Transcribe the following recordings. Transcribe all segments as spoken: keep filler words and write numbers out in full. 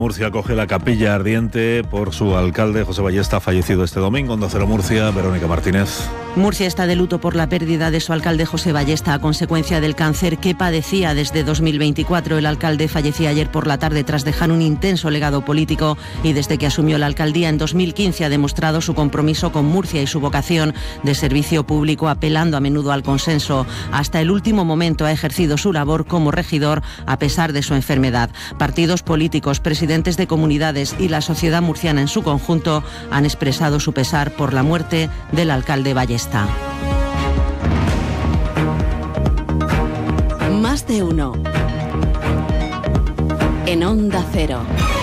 Murcia coge la capilla ardiente por su alcalde José Ballesta, fallecido este domingo. Onda Cero Murcia, Verónica Martínez. Murcia está de luto por la pérdida de su alcalde José Ballesta a consecuencia del cáncer que padecía desde dos mil veinticuatro. El alcalde fallecía ayer por la tarde tras dejar un intenso legado político y desde que asumió la alcaldía en dos mil quince ha demostrado su compromiso con Murcia y su vocación de servicio público, apelando a menudo al consenso. Hasta el último momento ha ejercido su labor como regidor a pesar de su enfermedad. Partidos políticos, presidentes de comunidades y la sociedad murciana en su conjunto han expresado su pesar por la muerte del alcalde Ballesta. Más de uno. En Onda Cero.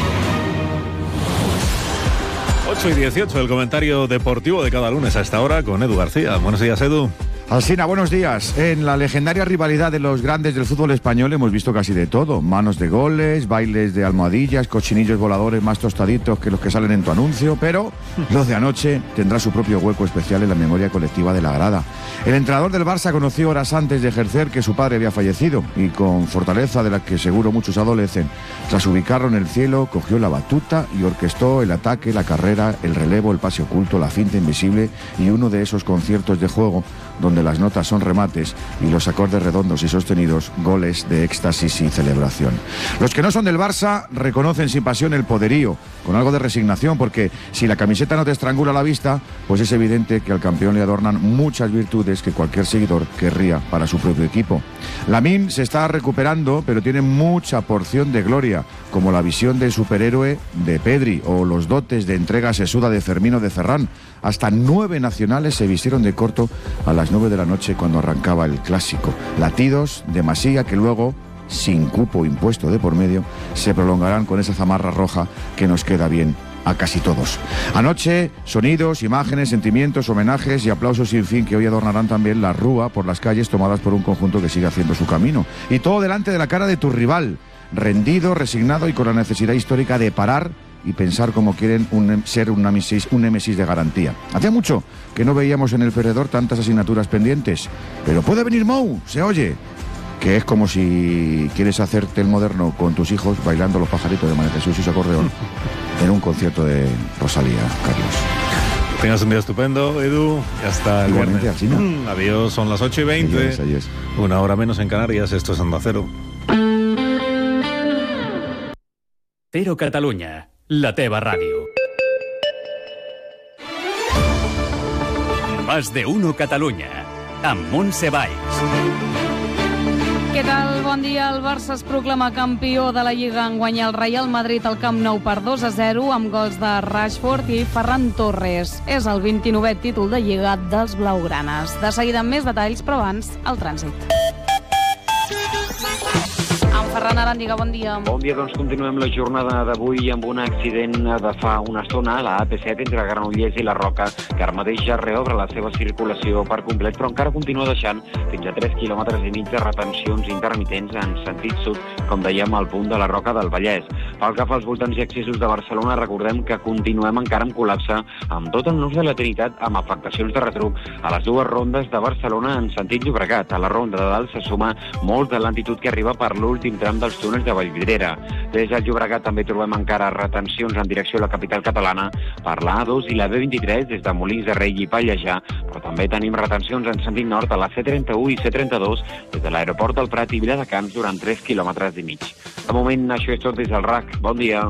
ocho y dieciocho, el comentario deportivo de cada lunes a esta hora con Edu García. Buenos días, Edu. Alsina, buenos días. En la legendaria rivalidad de los grandes del fútbol español hemos visto casi de todo. Manos de goles, bailes de almohadillas, cochinillos voladores más tostaditos que los que salen en tu anuncio, pero los de anoche tendrá su propio hueco especial en la memoria colectiva de la grada. El entrenador del Barça conoció horas antes de ejercer que su padre había fallecido y con fortaleza de la que seguro muchos adolecen, tras ubicarlo en el cielo, cogió la batuta y orquestó el ataque, la carrera, el relevo, el pase oculto, la finta invisible y uno de esos conciertos de juego donde las notas son remates y los acordes redondos y sostenidos, goles de éxtasis y celebración. Los que no son del Barça reconocen sin pasión el poderío, con algo de resignación, porque si la camiseta no te estrangula la vista, pues es evidente que al campeón le adornan muchas virtudes que cualquier seguidor querría para su propio equipo. Lamine se está recuperando, pero tiene mucha porción de gloria, como la visión del superhéroe de Pedri o los dotes de entrega sesuda de Fermino de Ferran. Hasta nueve nacionales se vistieron de corto a las nueve de la noche cuando arrancaba el clásico. Latidos de Masía que luego, sin cupo impuesto de por medio, se prolongarán con esa zamarra roja que nos queda bien a casi todos. Anoche, sonidos, imágenes, sentimientos, homenajes y aplausos sin fin que hoy adornarán también la rúa por las calles tomadas por un conjunto que sigue haciendo su camino. Y todo delante de la cara de tu rival, rendido, resignado y con la necesidad histórica de parar y pensar cómo quieren un, ser un némesis, un némesis de garantía. Hacía mucho que no veíamos en el perdedor tantas asignaturas pendientes, pero puede venir Mou, se oye, que es como si quieres hacerte el moderno con tus hijos bailando los pajaritos de María Jesús y su acordeón en un concierto de Rosalía, Carlos. Tengas un día estupendo, Edu, y hasta el Igualmente, viernes. Mm, adiós, son las ocho y veinte, adiós, adiós. Una hora menos en Canarias, esto es Onda Cero. Cero Catalunya, la teva ràdio. Más de uno Catalunya, amb Montse Valls. Què tal? Bon dia. El Barça es proclama campió de la Lliga en guanyar el Real Madrid al Camp Nou per dos a zero amb gols de Rashford i Ferran Torres. És el vint-i-novè títol de Lliga dels blaugranes. De seguida amb més detalls, però abans, el trànsit. Ferran Aràndiga, bon dia. Bon dia, doncs continuem la jornada d'avui amb un accident de fa una estona a la A P set entre Granollers i la Roca, que ara mateix ja reobre la seva circulació per complet, però encara continua deixant fins a tres quilòmetres i mig de retencions intermitents en sentit sud, com dèiem, al punt de la Roca del Vallès. Pel que fa als voltants i accessos de Barcelona, recordem que continuem encara amb col·lapse amb tot el nus de la Trinitat, amb afectacions de retruc a les dues rondes de Barcelona en sentit Llobregat. A la ronda de dalt se suma molt de l'antitud que arriba per l'últim tram dels túnels de Vallvidrera. Des del Llobregat també trobem encara retencions en direcció a la capital catalana per la A dos i la B vint-i-tres des de Molins de Rei i Pallejà, però també tenim retencions en sentit nord a la C trenta-u i C trenta-dos des de l'aeroport del Prat i Viladecans durant tres quilòmetres i mig. De moment, això és tot des del R A C. Bon dia.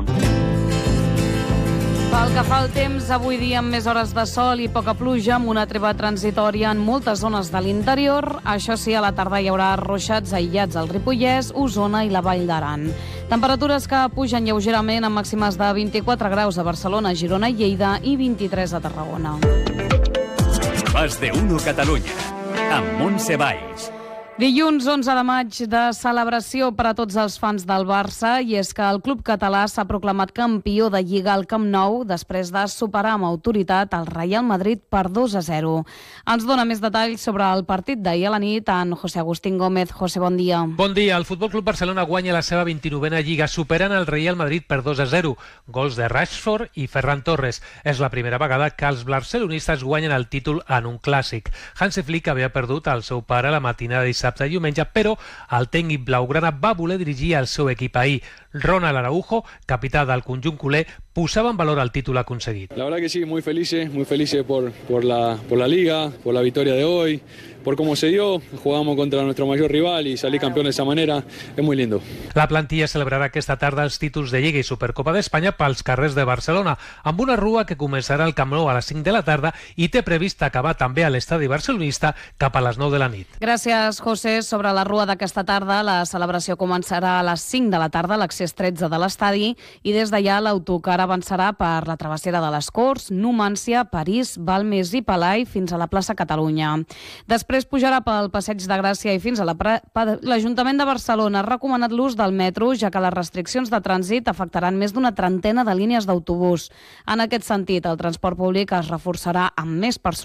Pel que fa al temps, avui dia amb més hores de sol i poca pluja, amb una treva transitòria en moltes zones de l'interior. Això sí, a la tarda hi haurà ruixats aïllats al Ripollès, Osona i la Vall d'Aran. Temperatures que pugen lleugerament amb màximes de vint-i-quatre graus a Barcelona, Girona i Lleida i vint-i-tres a Tarragona. Más de uno Catalunya, amb Montse Valls. Dilluns onze de maig de celebració per a tots els fans del Barça, i és que el club català s'ha proclamat campió de Lliga al Camp Nou després de superar amb autoritat el Real Madrid per dos a zero. Ens dona més detalls sobre el partit d'ahir a la nit en José Agustín Gómez. José, bon dia. Bon dia. El Futbol Club Barcelona guanya la seva vint-i-novena Lliga superant el Real Madrid per dos a zero. Gols de Rashford i Ferran Torres. És la primera vegada que els barcelonistes guanyen el títol en un clàssic. Hansi Flick havia perdut el seu pare la matinada de dissabte i diumenge, però el tècnic blaugrana va voler dirigir el seu equip ahir. Ronald Araujo, capità del conjunt culer, posava en valor el títol aconseguit. La verdad que sí, muy felices, muy felices por, por, la, por la liga, por la victoria de hoy, por cómo se dio. Jugamos contra nuestro mayor rival y salir campeón de esa manera es muy lindo. La plantilla celebrarà aquesta tarda els títols de Lliga i Supercopa d'Espanya pels carrers de Barcelona, amb una rua que començarà al Camp Nou a les cinc de la tarda i té previst acabar també a l'estadi barcelonista cap a les nou de la nit. Gràcies, José. Sobre la rua d'aquesta tarda, la celebració començarà a les cinc de la tarda a l'accés tretze de l'estadi i des d'allà l'autocar avançarà per la travessera de les Corts, Numància, París, Balmes i Palai fins a la plaça Catalunya. Després pujarà pel Passeig de Gràcia i fins a la pra... l'Ajuntament de Barcelona ha recomanat l'ús del metro, ja que les restriccions de trànsit afectaran més d'una trentena de línies d'autobús. En aquest sentit, el transport públic es reforçarà amb més personal